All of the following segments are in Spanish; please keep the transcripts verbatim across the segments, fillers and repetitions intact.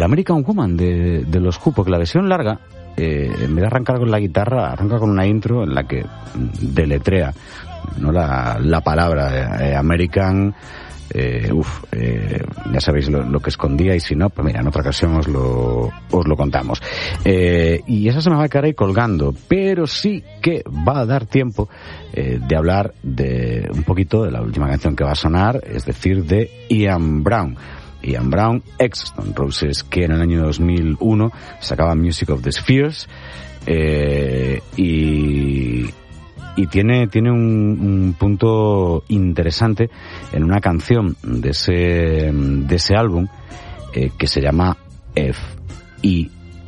American Woman de, de los Who, porque la versión larga, eh, en vez de arrancar con la guitarra, arranca con una intro en la que deletrea, ¿no?, la, la palabra eh, American. Eh, uf, eh, ya sabéis lo, lo que escondía, y si no, pues mira, en otra ocasión os lo, os lo contamos. Eh, y esa se me va a quedar ahí colgando, pero sí que va a dar tiempo eh, de hablar de un poquito de la última canción que va a sonar, es decir, de Ian Brown. Ian Brown, ex Stone Roses, que en el año dos mil uno sacaba Music of the Spheres, eh, y... Y tiene, tiene un, un punto interesante en una canción de ese, de ese álbum, eh, que se llama F E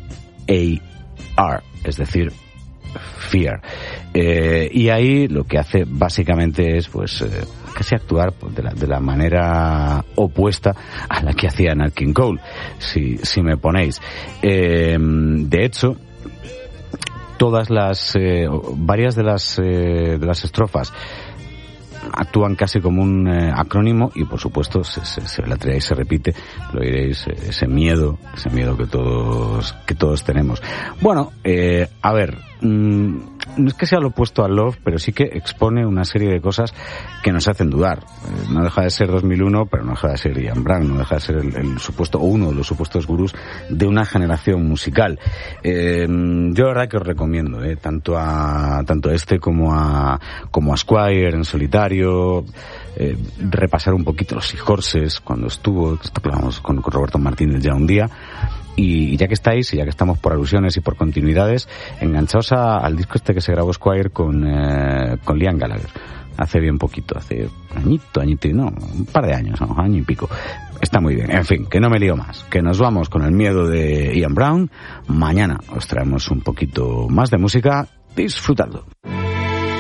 A R, es decir, Fear. Eh, y ahí lo que hace básicamente es, pues, eh, casi actuar de la, de la manera opuesta a la que hacía Nat King Cole, si, si me ponéis. Eh, de hecho, todas las eh, varias de las eh, de las estrofas actúan casi como un eh, acrónimo, y por supuesto se, se, se la trae y se repite, lo oiréis, eh, ese miedo, ese miedo que todos que todos tenemos. Bueno, eh, a ver, mmm, no es que sea lo opuesto al Love, pero sí que expone una serie de cosas que nos hacen dudar. Eh, no deja de ser dos mil uno, pero no deja de ser Ian Brown, no deja de ser el, el supuesto, o uno de los supuestos gurús de una generación musical. Eh, yo la verdad que os recomiendo, eh, tanto a tanto a este como a como a Squire en solitario, eh, repasar un poquito los Seahorses cuando estuvo, esto que hablamos con, con Roberto Martínez ya un día. Y ya que estáis, y ya que estamos por alusiones y por continuidades, enganchaos a, al disco este que se grabó Squire con, eh, con Liam Gallagher. Hace bien poquito, hace añito, añito, no, un par de años, ¿no? Año y pico. Está muy bien. En fin, que no me lío más. Que nos vamos con el miedo de Ian Brown. Mañana os traemos un poquito más de música. Disfrutadlo.